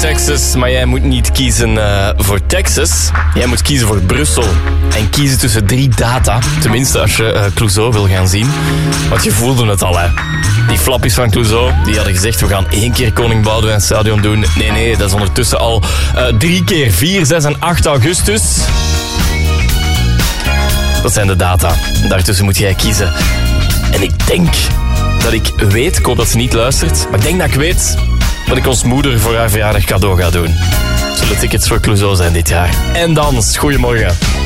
Texas, maar jij moet niet kiezen voor Texas. Jij moet kiezen voor Brussel. En kiezen tussen 3 data. Tenminste, als je Clouseau wil gaan zien. Want je voelde het al, hè. Die flappies van Clouseau, die hadden gezegd, we gaan 1 keer Koning Boudewijn Stadion doen. Nee, dat is ondertussen al 3 keer 4, 6 en 8 augustus. Dat zijn de data. Daartussen moet jij kiezen. En ik denk dat ik weet, ik hoop dat ze niet luistert, maar ik denk dat ik weet wat ik ons moeder voor haar verjaardag cadeau ga doen. Zullen tickets voor Clouseau zijn dit jaar. En dans, goedemorgen.